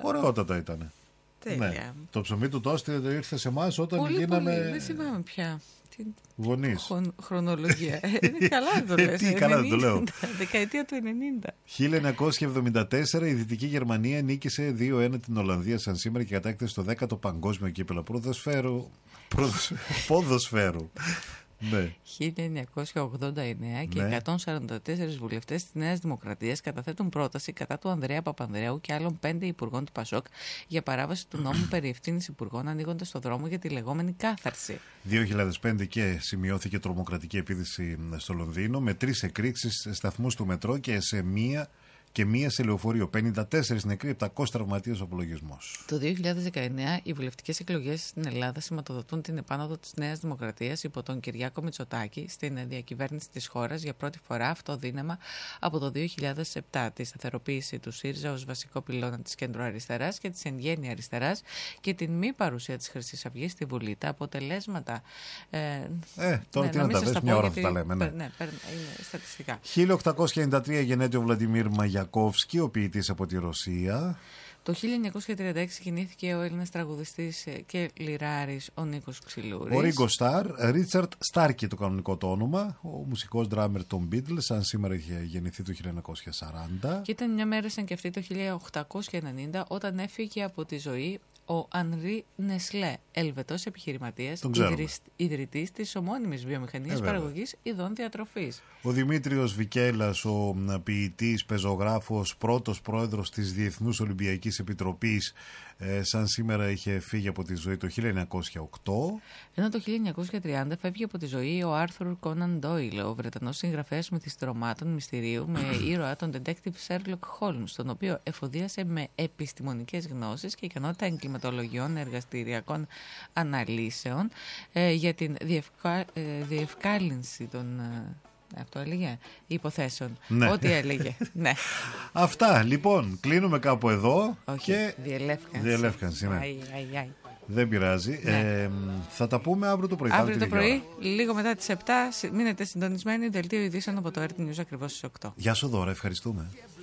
Ωραιότατα ήταν. Τέλεια. Ναι. Το ψωμί του τόστι ήρθε σε εμάς όταν πολύ, γίναμε πολύ. Δεν θυμάμαι πια. γονείς. Χρονολογία. Καλά δεν το λες. Τι καλά δεν το λέω. Δεκαετία του 90. 1974 η Δυτική Γερμανία νίκησε 2-1 την Ολλανδία σαν σήμερα και κατάκτησε το 10ο παγκόσμιο κύπελλο ποδοσφαίρου. Ναι. 1989 και 144 βουλευτές της Νέας Δημοκρατίας καταθέτουν πρόταση κατά του Ανδρέα Παπανδρέου και άλλων 5 υπουργών του ΠΑΣΟΚ για παράβαση του νόμου περί ευθύνης υπουργών, ανοίγοντας το δρόμο για τη λεγόμενη κάθαρση. 2005 και σημειώθηκε τρομοκρατική επίθεση στο Λονδίνο με 3 εκρήξεις σε σταθμούς του μετρό και μία σε λεωφορείο. 54 νεκροί, 700 τραυματίες ο απολογισμός. Το 2019 οι βουλευτικές εκλογές στην Ελλάδα σηματοδοτούν την επάνωδο της Νέας Δημοκρατίας υπό τον Κυριάκο Μητσοτάκη στην διακυβέρνηση της χώρας για πρώτη φορά αυτοδύναμα από το 2007. Τη σταθεροποίηση του ΣΥΡΙΖΑ ως βασικό πυλώνα της κεντροαριστεράς και της εν γέννη αριστεράς και την μη παρουσία της Χρυσής Αυγής στη Βουλή. Τα αποτελέσματα. Τώρα τι να τα δες, μια ώρα θα τα λέμε. Ναι, είναι στατιστικά. 1893 γεννέται ο Βλαντιμίρ Μαγιακόφσκι, ο ποιητής από τη Ρωσία. Το 1936 γεννήθηκε ο Έλληνας τραγουδιστής και λυράρης ο Νίκος Ξυλούρης. Ο Ρίγκο Σταρ, Ρίτσαρτ Στάρκι το κανονικό το όνομα, ο μουσικός ντράμερ των Beatles, αν σήμερα είχε γεννηθεί το 1940. Και ήταν μια μέρα σαν και αυτή το 1890 όταν έφυγε από τη ζωή ο Ανρί Νεσλέ, Ελβετός επιχειρηματίας, ιδρυτής της ομώνυμης βιομηχανίας παραγωγής ειδών διατροφής. Ο Δημήτριος Βικέλας, ο ποιητής, πεζογράφος, πρώτος πρόεδρος της Διεθνούς Ολυμπιακής Επιτροπής, σαν σήμερα είχε φύγει από τη ζωή το 1908. Ενώ το 1930 φεύγει από τη ζωή ο Άρθουρ Κόναν Ντόιλ, ο Βρετανός συγγραφέας μυθιστρωμάτων μυστηρίου με ήρωα τον detective Sherlock Holmes, τον οποίο εφοδίασε με επιστημονικές γνώσεις και ικανότητα εγκληματολογιών εργαστηριακών αναλύσεων για την διευκάλυνση των... Αυτό έλεγε υποθέσεων. Ναι. Ό,τι έλεγε. Ναι. Αυτά. Λοιπόν, κλείνουμε κάπου εδώ. Όχι, και... διελεύκανση. Ναι. Ai. Δεν πειράζει. Ναι. Θα τα πούμε αύριο το πρωί. Αύριο το πρωί, λίγο μετά τις 7, μείνετε συντονισμένοι. Δελτίο ειδήσεων από το RT News ακριβώς στις 8. Γεια σου Δώρα, ευχαριστούμε.